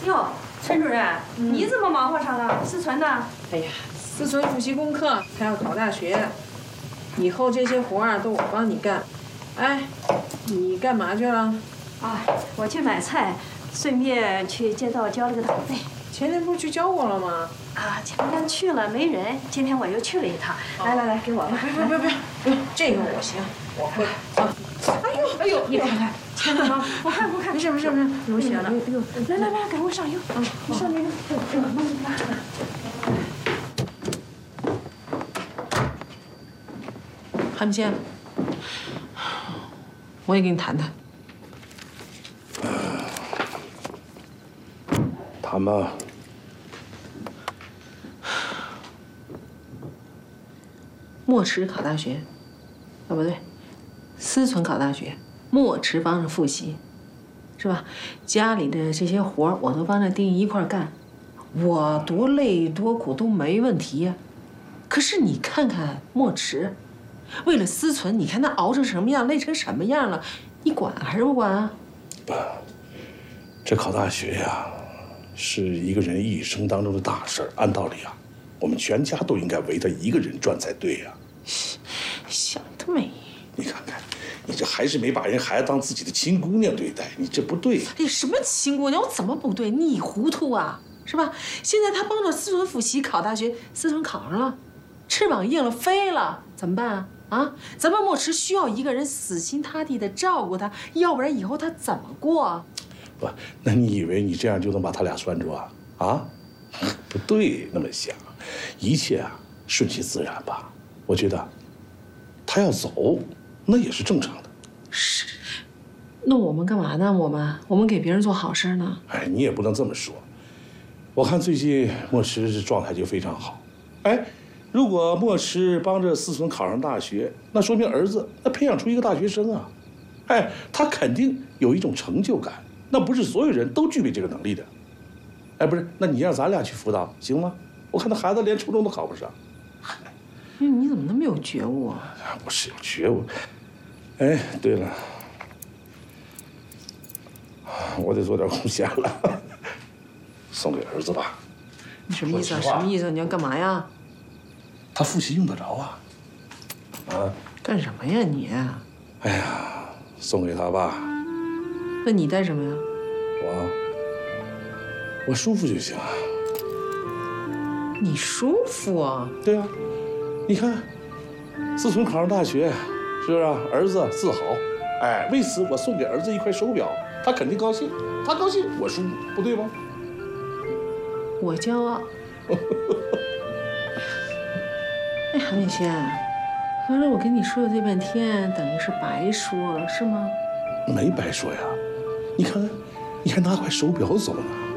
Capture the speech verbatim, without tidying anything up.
哟，陈主任，嗯、你怎么忙活上了？思存呢？ 哎呀，思存复习功课，他要考大学，以后这些活啊都我帮你干。哎，你干嘛去了？ 啊，我去买菜，顺便去街道交了个党费。 前天不是去交过了吗？ 啊，前天去了没人，今天我又去了一趟。哦、来来来，给我吧。 别别别别别，这个我行，我会啊。哎呦哎呦， 你看看，看看吗？我看我看， 没事没事没事， 流血了。 哎呦， 来来来，给我上油。啊，你上油。哎呦，慢点拿。 韩明先，我也跟你谈谈。 谈吧。 墨池考大学，啊不对，思存考大学，墨池帮着复习，是吧？家里的这些活儿我都帮着丁一块干，我多累多苦都没问题呀。可是你看看墨池，为了思存，你看他熬成什么样，累成什么样了，你管还是不管啊？ 不，这考大学呀，是一个人一生当中的大事儿。按道理啊，我们全家都应该围他一个人转才对呀。 想得美！ 你看看，你这还是没把人孩子当自己的亲姑娘对待，你这不对。 哎呀，什么亲姑娘？我怎么不对？你糊涂啊，是吧？现在他帮着思存复习考大学，思存考上了，翅膀硬了飞了，怎么办啊？啊，咱们墨池需要一个人死心塌地的照顾他，要不然以后他怎么过？ 不，那你以为你这样就能把他俩拴住啊？啊，不对，那么想，一切啊顺其自然吧。我觉得，他要走，那也是正常的。 是，那我们干嘛呢？我们我们给别人做好事呢？ 哎，你也不能这么说。我看最近墨池状态就非常好。哎，如果墨池帮着思存考上大学，那说明儿子那培养出一个大学生啊。哎，他肯定有一种成就感，那不是所有人都具备这个能力的。哎，不是，那你让咱俩去辅导行吗？我看那孩子连初中都考不上。 你怎么那么有觉悟啊？ 我是有觉悟。哎，对了，我得做点贡献了，送给儿子吧。 你什么意思啊？什么意思？你要干嘛呀？ 他复习用得着啊。啊？ 干什么呀你？ 哎呀，送给他吧。 那你带什么呀？ 我，我舒服就行。 你舒服啊？ 对啊。你看，自从考上大学，是不是啊？儿子自豪，哎，为此我送给儿子一块手表，他肯定高兴，他高兴我舒服，不对吗？ 我骄傲。哎，韩美仙，合着我跟你说的这半天，等于是白说了，是吗？ 没白说呀，你看，你还拿块手表走呢。